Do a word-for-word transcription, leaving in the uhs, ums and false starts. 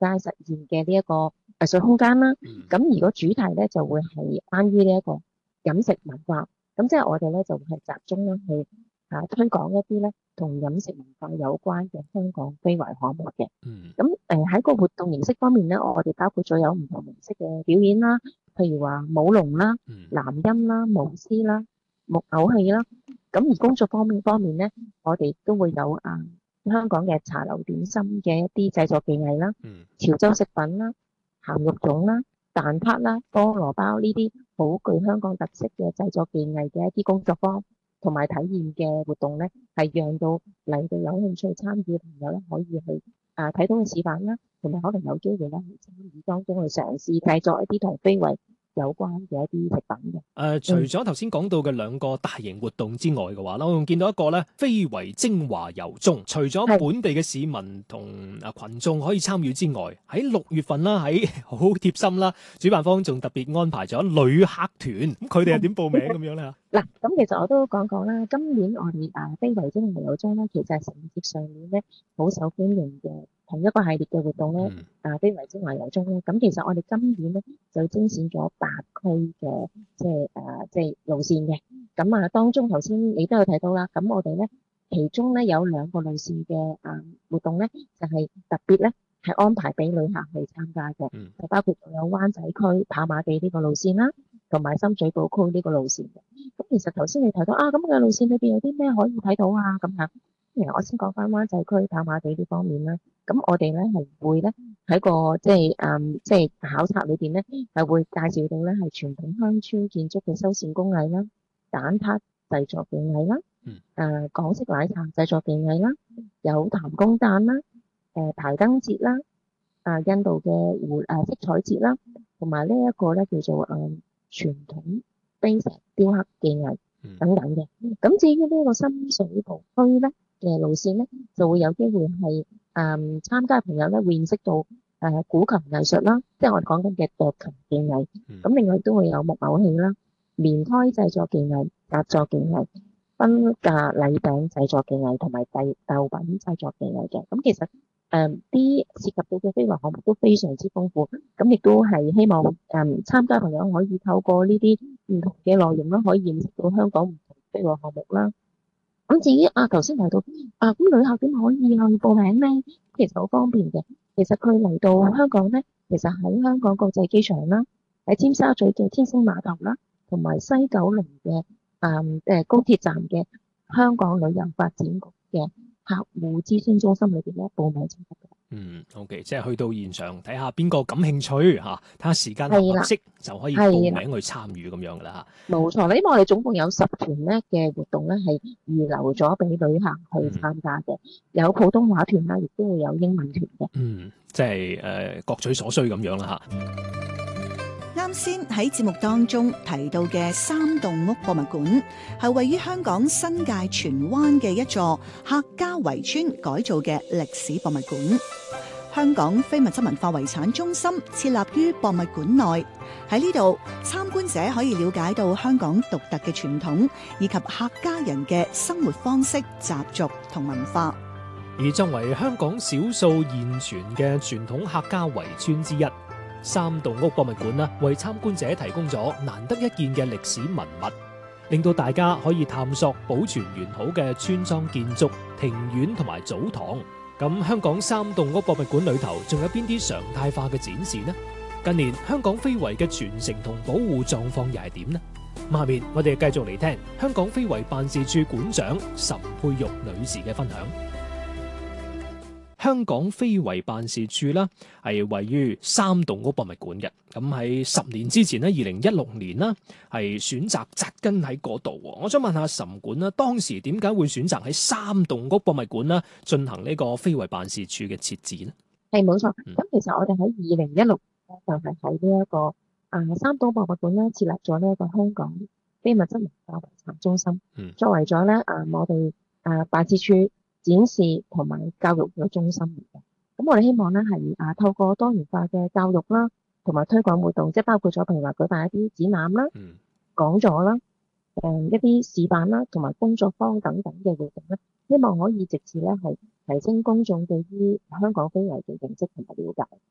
界實驗嘅呢一個藝術空間啦。 嗯咁而個主題咧就會係關於呢一個飲食文化。咁即係我哋咧就會係集中咧去啊推廣一啲咧同飲食文化有關嘅香港非遺項目嘅。 嗯咁誒喺個活動形式方面咧，我哋包括咗有唔同形式嘅表演啦，譬如話舞龍啦、 嗯南音啦、舞獅啦、木偶戲啦。咁而工作方面方面咧，我哋都會有啊香港嘅茶樓點心嘅一啲製作技藝啦、 嗯潮州食品啦、鹹肉粽啦、蛋撻啦、菠蘿包呢啲好具香港特色嘅製作技藝嘅一啲工作坊同埋體驗嘅活動咧，係讓到嚟到有興趣參與嘅朋友咧，可以去啊睇到嘅示範啦，同埋可能有機會咧去參與當中去嘗試製作一啲同非遺有關嘅一啲食品嘅。 誒、呃，除咗頭先講到嘅兩個大型活動之外嘅話啦，我仲見到一個咧非遺精華遊蹤，除咗係本地嘅市民同啊群眾可以參與之外，喺六月份啦，喺好貼心啦，主辦方仲特別安排咗旅客團，咁佢哋係點報名咁樣咧？ 嗱，咁其實我都講講啦，今年我哋啊非遺精華遊蹤咧，其實係承接上年咧好受歡迎嘅同一個系列嘅活動咧， 嗯啊非遺精華遊蹤咧，咁其實我哋今年咧就精選咗八區嘅即係誒即係路線嘅，咁啊當中頭先你都有睇到啦，咁我哋咧其中咧有兩個路線嘅啊活動咧，就係特別咧係安排俾旅客去參加嘅， 嗯就包括仲有灣仔區跑馬地呢個路線啦，同埋深水埗區呢個路線嘅。咁其實頭先你提到啊，咁嘅路線裏邊有啲咩可以睇到啊？咁樣，其實我先講翻灣仔區跑馬地呢方面啦。咁我哋咧係會咧喺個即係誒即係考察裏邊咧係會介紹到咧係傳統鄉村建築嘅修繕工藝啦、蛋撻製作技藝啦、 嗯誒港式奶茶製作技藝啦、有譚公誕啦、誒排燈節啦、啊印度嘅湖誒色彩節啦，同埋呢一個咧叫做誒傳統碑石雕刻技藝嗯等等嘅。咁至於呢個深水埗區咧嘅路線咧，就會有機會係誒參加嘅朋友咧會認識到誒古琴藝術啦，即係我哋講緊嘅斲琴技藝。 嗯咁另外都會有木偶戲啦、棉胎製作技藝、紮作技藝、婚嫁禮餅製作技藝同埋豆豆品製作技藝嘅。咁其實誒啲涉及到嘅非遺項目都非常之豐富，咁亦都係希望誒參加朋友可以透過呢啲唔同嘅內容啦，可以認識到香港唔同非遺項目啦。咁至於啊頭先提到啊，咁旅客點可以去報名咧？其實好方便嘅。其實佢嚟到香港咧，其實喺香港國際機場啦，喺尖沙咀嘅天星碼頭啦，同埋西九龍嘅誒誒高鐵站嘅香港旅遊發展局嘅客戶諮詢中心裏邊咧報名就得嘅。 嗯，OK，即係去到現場睇下邊個感興趣嚇，睇下時間合唔合係啦， 適就可以報係啦， 名去參與咁樣噶啦冇錯啦。因為我哋總共有十團咧嘅活動咧係預留咗俾旅客去參加嘅，有普通話團啦，亦都會有英文團嘅。 嗯，即係誒、呃、各取所需咁樣啦嚇。 啱先喺節目當中提到嘅三棟屋博物館，係位於香港新界荃灣嘅一座客家圍村改造嘅歷史博物館。香港非物質文化遺產中心設立於博物館內，喺呢度參觀者可以了解到香港獨特嘅傳統，以及客家人嘅生活方式、習俗同文化。 而作為香港少數現存嘅傳統客家圍村之一，三棟屋博物館啦，為參觀者提供咗難得一見嘅歷史文物，令到大家可以探索保存完好嘅村莊建築、庭院同埋祖堂。咁香港三棟屋博物館裏頭仲有邊啲常態化嘅展示呢？近年香港非遺嘅傳承同保護狀況又係點呢？下面我哋繼續嚟聽香港非遺辦事處館長岑佩玉女士嘅分享。香港非遺辦事處啦，係位於三棟屋博物館嘅。咁喺十年之前咧，二零一六年啦，係選擇紮根喺嗰度。我想問下岑館啦，當時點解會選擇喺三棟屋博物館啦進行呢個非遺辦事處嘅設置呢？ 係冇錯。 嗯咁其實我哋喺二零一六年就係喺呢一個啊三棟博物館咧設立咗呢一個香港非物質文化遺產中心， 嗯作為咗咧啊我哋啊辦事處展示同埋教育嘅中心嚟嘅。咁我哋希望咧係啊透過多元化嘅教育啦，同埋推廣活動，即係包括咗譬如話舉辦一啲展覽啦、 嗯講座啦、誒一啲示範啦，同埋工作坊等等嘅活動咧，希望可以藉此咧係提升公眾對於香港非遺嘅認識同埋了解。